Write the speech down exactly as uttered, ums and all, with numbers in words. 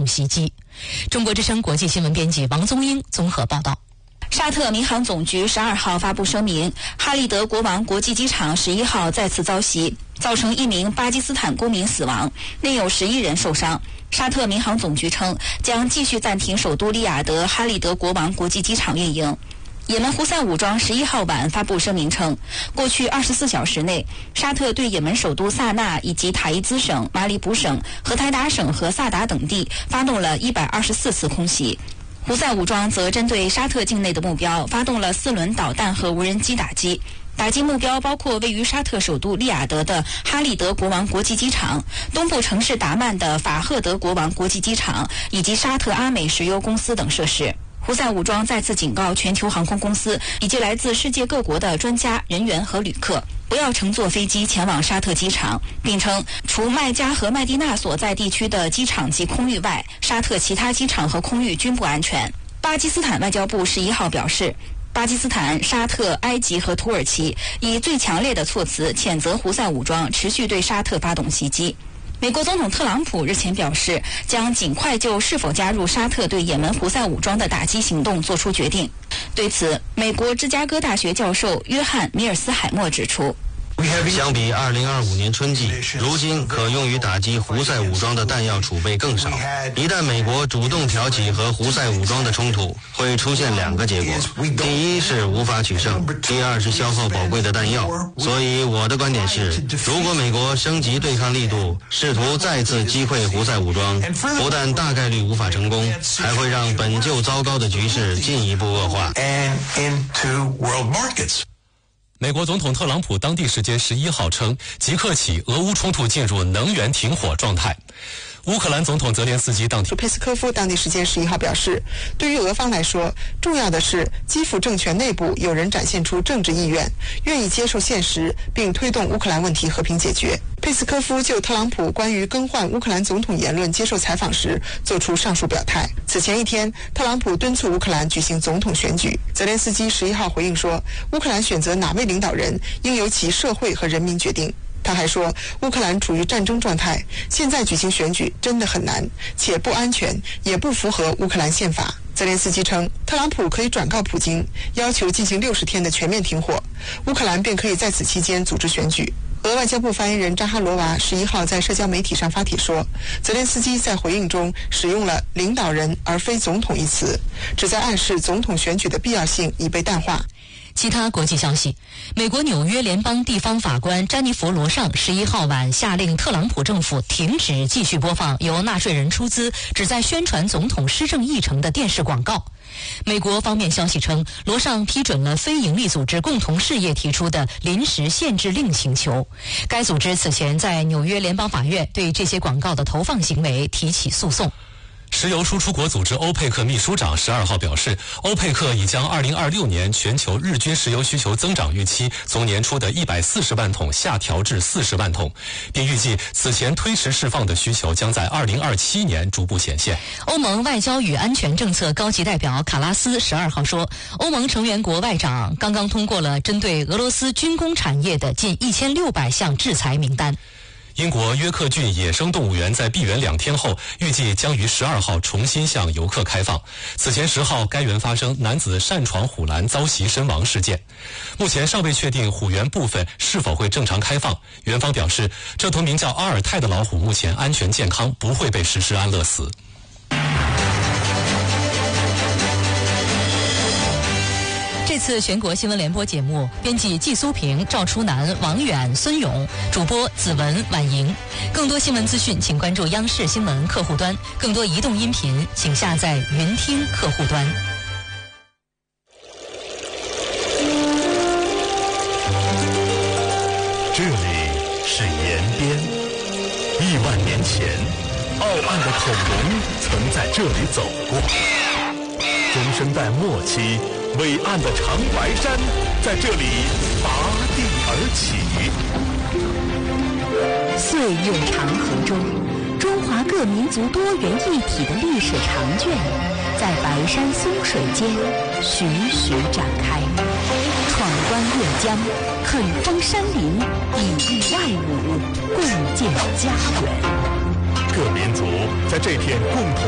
袭击。中国之声国际新闻编辑王宗英综合报道。 沙特民航总局十二号发布声明，哈利德国王国际机场十一号再次遭袭，造成一名巴基斯坦公民死亡，另有十一人受伤。沙特民航总局称，将继续暂停首都利雅得哈利德国王国际机场运营。也门胡塞武装十一号晚发布声明称，过去二十四小时内，沙特对也门首都萨那以及塔伊兹省、马里卜省、荷台达省和萨达等地发动了一百二十四次空袭。胡塞武装则针对沙特境内的目标发动了四轮导弹和无人机打击，打击目标包括位于沙特首都利雅得的哈利德国王国际机场、东部城市达曼的法赫德国王国际机场以及沙特阿美石油公司等设施。胡塞武装再次警告全球航空公司以及来自世界各国的专家、人员和旅客，不要乘坐飞机前往沙特机场，并称除麦加和麦地那所在地区的机场及空域外，沙特其他机场和空域均不安全。巴基斯坦外交部十一号表示，巴基斯坦、沙特、埃及和土耳其以最强烈的措辞谴责胡塞武装持续对沙特发动袭击。美国总统特朗普日前表示，将尽快就是否加入沙特对也门胡塞武装的打击行动作出决定。对此，美国芝加哥大学教授约翰·米尔斯海默指出， 相比二零二五年春季，如今可用于打击胡塞武装的弹药储备更少。一旦美国主动挑起和胡塞武装的冲突，会出现两个结果：第一是无法取胜，第二是消耗宝贵的弹药。所以我的观点是，如果美国升级对抗力度，试图再次击溃胡塞武装，不但大概率无法成功，还会让本就糟糕的局势进一步恶化。 美国总统特朗普当地时间十一号称，即刻起俄乌冲突进入能源停火状态。乌克兰总统泽连斯基当天， 佩斯科夫当地时间十一号表示，对于俄方来说，重要的是基辅政权内部有人展现出政治意愿，愿意接受现实，并推动乌克兰问题和平解决。佩斯科夫就特朗普关于更换乌克兰总统言论接受采访时做出上述表态。此前一天，特朗普敦促乌克兰举行总统选举。泽连斯基十一号回应说，乌克兰选择哪位领导人应由其社会和人民决定。他还说，乌克兰处于战争状态，现在举行选举真的很难，且不安全，也不符合乌克兰宪法。泽连斯基称，特朗普可以转告普京，要求进行六十天的全面停火，乌克兰便可以在此期间组织选举。俄外交部发言人扎哈罗娃十一号在社交媒体上发帖说，泽连斯基在回应中使用了“领导人”而非“总统”一词，旨在暗示总统选举的必要性已被淡化。 其他国际消息，美国纽约联邦地方法官詹妮弗·罗尚十一号晚下令特朗普政府停止继续播放由纳税人出资旨在宣传总统施政议程的电视广告。美国方面消息称，罗尚批准了非营利组织共同事业提出的临时限制令请求。该组织此前在纽约联邦法院对这些广告的投放行为提起诉讼。 石油输出国组织欧佩克秘书长十二号表示，欧佩克已将二零二六年全球日均石油需求增长预期从年初的一百四十万桶下调至四十万桶，并预计此前推迟释放的需求将在二零二七年逐步显现。 欧盟外交与安全政策高级代表卡拉斯十二号说，欧盟成员国外长刚刚通过了针对俄罗斯军工产业的近一千六百项制裁名单。 英国约克郡野生动物园在闭园两天后，预计将于十二号重新向游客开放。此前十号，该园发生男子擅闯虎栏遭袭身亡事件。目前尚未确定虎园部分是否会正常开放。园方表示，这头名叫阿尔泰的老虎目前安全健康，不会被实施安乐死。 这次全国新闻联播节目，编辑季苏平、赵初南、王远、孙勇，主播子文、婉莹。更多新闻资讯，请关注央视新闻客户端；更多移动音频，请下载云听客户端。 这里是延边，亿万年前，傲岸的恐龙曾在这里走过。中生代末期，伟岸的长白山在这里拔地而起。 岁月长河中，中华各民族多元一体的历史长卷，在白山松水间徐徐展开。闯关越江，垦封山林，以逸外侮，共建家园。 各民族在这片共同